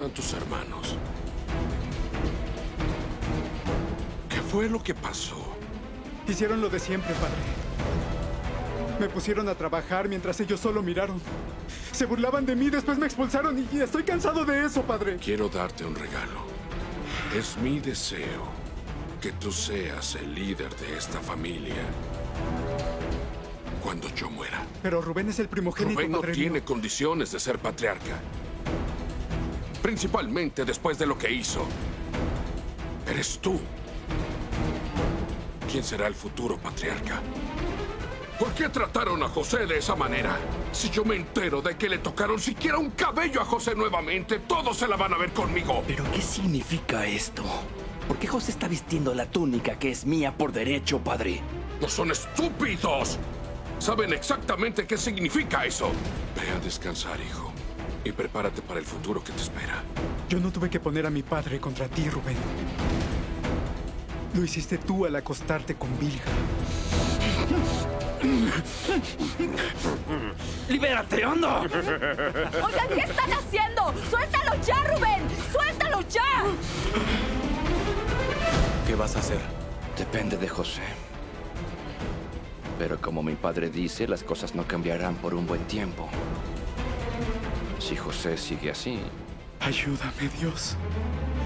estaban tus hermanos? ¿Qué fue lo que pasó? Hicieron lo de siempre, padre. Me pusieron a trabajar mientras ellos solo miraron. Se burlaban de mí, después me expulsaron y estoy cansado de eso, padre. Quiero darte un regalo. Es mi deseo que tú seas el líder de esta familia cuando yo muera. Pero Rubén es el primogénito, Rubén no padre tiene mío. condiciones de ser patriarca. Principalmente después de lo que hizo. Eres tú. ¿Quién será el futuro patriarca? ¿Por qué trataron a José de esa manera? Si yo me entero de que le tocaron siquiera un cabello a José nuevamente, todos se la van a ver conmigo. ¿Pero qué significa esto? ¿Por qué José está vistiendo la túnica que es mía por derecho, padre? ¡No son estúpidos! Saben exactamente qué significa eso. Ve a descansar, hijo. Y prepárate para el futuro que te espera. Yo no tuve que poner a mi padre contra ti, Rubén. Lo hiciste tú al acostarte con Vilja. ¡Libérate, anda! Oigan, ¿qué están haciendo? ¡Suéltalo ya, Rubén! ¡Suéltalo ya! ¿Qué vas a hacer? Depende de José. Pero como mi padre dice, las cosas no cambiarán por un buen tiempo. Si José sigue así... Ayúdame, Dios.